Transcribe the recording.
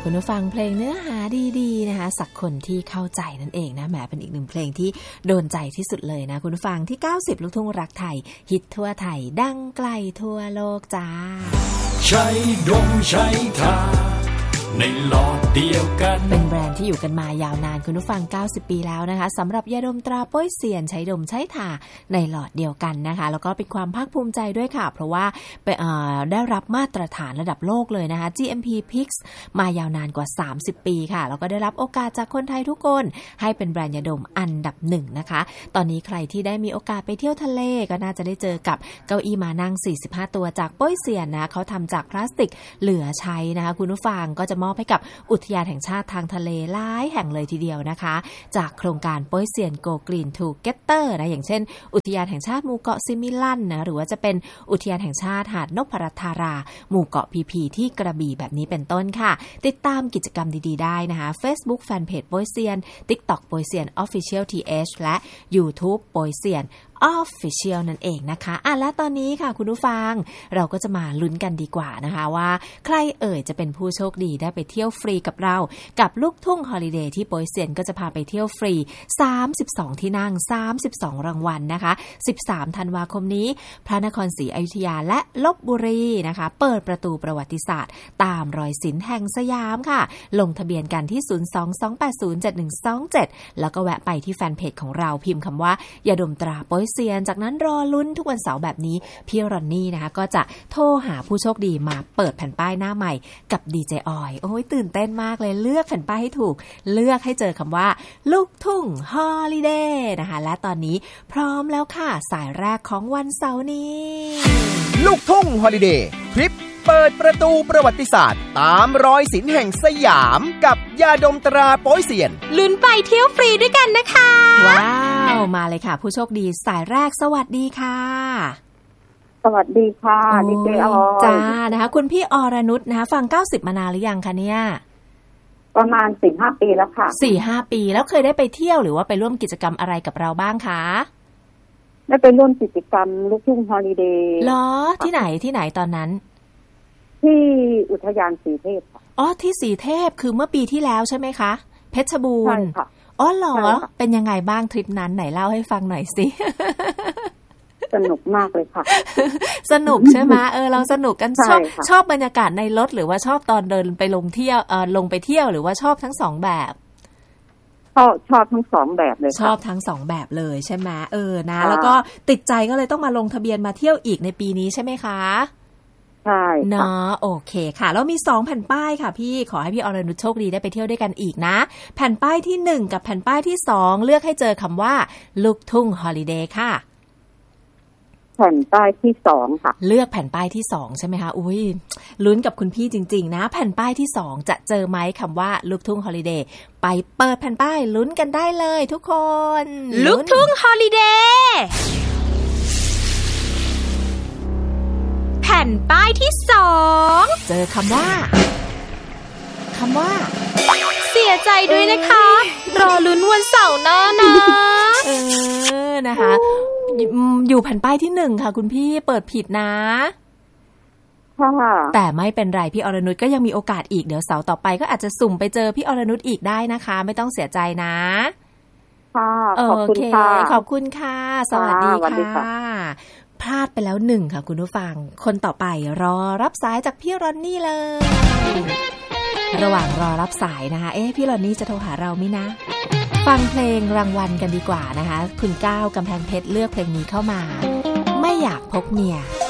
คุณผู้ฟังเพลงเนื้อหาดีๆนะคะสักคนที่เข้าใจนั่นเองนะแหมเป็นอีกหนึ่งเพลงที่โดนใจที่สุดเลยนะคุณผู้ฟังที่90ลูกทุ่งรักไทยฮิตทั่วไทยดังไกลทั่วโลกจ้าใช้ดมใช้ทาในหลอดเดียวกันเป็นแบรนด์ที่อยู่กันมายาวนานคุณผู้ฟัง90ปีแล้วนะคะสำหรับยาดมตราโป้ยเซียนใช้ดมใช้ทาในหลอดเดียวกันนะคะแล้วก็เป็นความภาคภูมิใจด้วยค่ะเพราะว่าได้รับมาตรฐานระดับโลกเลยนะคะ GMP PIX มายาวนานกว่า30ปีค่ะแล้วก็ได้รับโอกาสจากคนไทยทุกคนให้เป็นแบรนด์ยาดมอันดับ1นะคะตอนนี้ใครที่ได้มีโอกาสไปเที่ยวทะเลก็น่าจะได้เจอกับเก้าอี้มานั่ง45ตัวจากโป้ยเซียนนะเขาทำจากพลาสติกเหลือใช้นะคะคุณผู้ฟังก็จะมอบให้กับอุทยานแห่งชาติทางทะเลหลายแห่งเลยทีเดียวนะคะจากโครงการโป้ยเซียน Go Green Together นะอย่างเช่นอุทยานแห่งชาติหมู่เกาะซิมิลันนะหรือว่าจะเป็นอุทยานแห่งชาติหาดนพรัตน์ธาราหมู่เกาะพีพีที่กระบี่แบบนี้เป็นต้นค่ะติดตามกิจกรรมดีๆได้นะคะ Facebook Fanpage โป้ยเซียน TikTok โป้ยเซียน Official TH และ YouTube โป้ยเซียนOfficial นั่นเองนะคะและตอนนี้ค่ะคุณผู้ฟังเราก็จะมาลุ้นกันดีกว่านะคะว่าใครจะเป็นผู้โชคดีได้ไปเที่ยวฟรีกับเรากับลูกทุ่งฮอลิเดย์ที่โป้ยเซียนก็จะพาไปเที่ยวฟรี32ที่นั่ง32รางวัลนะคะ13ธันวาคมนี้พระนครศรีอยุธยาและลพบุรีนะคะเปิดประตูประวัติศาสตร์ตามรอยศิลป์แห่งสยามค่ะลงทะเบียนกันที่022807127แล้วก็แวะไปที่แฟนเพจของเราพิมพ์คำว่ายาดมตราโป้ยเซียนจากนั้นรอลุ้นทุกวันเสาร์แบบนี้พี่รอนนี่นะคะก็จะโทรหาผู้โชคดีมาเปิดแผ่นป้ายหน้าใหม่กับดีเจออยโอ้ยตื่นเต้นมากเลยเลือกแผ่นป้ายให้ถูกเลือกให้เจอคำว่าลูกทุ่งฮอลิเดย์นะคะและตอนนี้พร้อมแล้วค่ะสายแรกของวันเสาร์นี้ลูกทุ่งฮอลิเดย์ทริปเปิดประตูประวัติศาสตร์ตามรอยศิลป์แห่งสยามกับยาดมตราโป้ยเซียนลุ้นไปเที่ยวฟรีด้วยกันนะคะว้าวมาเลยค่ะผู้โชคดีสายแรกสวัสดีค่ะสวัสดีค่ะดีเจออยจ้านะคะคุณพี่อรนุชนะคะฟัง90มานานหรือยังคะเนี่ยประมาณ 4-5 ปีแล้วค่ะ 4-5 ปีแล้วเคยได้ไปเที่ยวหรือว่าไปร่วมกิจกรรมอะไรกับเราบ้างคะได้ไปร่วมกิจกรรมลูกทุ่งฮอลิเดย์เหรอที่ไหนตอนนั้นที่อุทยานสีเทพอ๋อที่สีเทพคือเมื่อปีที่แล้วใช่ไหมคะเพชรบูรณ์ใช่ค่ะอ๋อเหรอเป็นยังไงบ้างทริปนั้นไหนเล่าให้ฟังหน่อยสิสนุกมากเลยค่ะสนุกใช่ไหมเราสนุกกันชอบบรรยากาศในรถหรือว่าชอบตอนเดินไปลงไปเที่ยวหรือว่าชอบทั้งสองแบบชอบทั้งสองแบบเลยชอบทั้งสองแบบเลยใช่ไหมนะแล้วก็ติดใจก็เลยต้องมาลงทะเบียนมาเที่ยวอีกในปีนี้ใช่ไหมคะใช่เนาะโอเคค่ะแล้วมี2แผ่นป้ายค่ะพี่ขอให้พี่อรนุชโชคดีได้ไปเที่ยวด้วยกันอีกนะแผ่นป้ายที่1กับแผ่นป้ายที่2เลือกให้เจอคำว่าลูกทุ่งฮอลิเดย์ค่ะแผ่นป้ายที่2ค่ะเลือกแผ่นป้ายที่2ใช่ไหมคะอุ้ยลุ้นกับคุณพี่จริงๆนะแผ่นป้ายที่2จะเจอไหมคำว่าลูกทุ่งฮอลิเดย์ไปเปิดแผ่นป้ายลุ้นกันได้เลยทุกคนลูกทุ่งฮอลิเดย์แผ่นป้ายที่2 เจอคำว่าเสียใจด้วยนะคะรอลุ้นวันเสาร์หน้านะนะคะอยู่แผ่นป้ายที่1ค่ะคุณพี่เปิดผิดนะแต่ไม่เป็นไรพี่อรนุชก็ยังมีโอกาสอีกเดี๋ยวเสาร์ต่อไปก็อาจจะสุ่มไปเจอพี่อรนุชอีกได้นะคะไม่ต้องเสียใจนะค่ะขอบคุณค่ะขอบคุณค่ะสวัสดีค่ะพลาดไปแล้ว1ค่ะคุณผู้ฟังคนต่อไปรอรับสายจากพี่รอนนี่เลยระหว่างรอรับสายนะคะพี่รอนนี่จะโทรหาเราไหมนะฟังเพลงรางวัลกันดีกว่านะคะคุณก้าวกำแพงเพชรเลือกเพลงนี้เข้ามาไม่อยากพบเมีย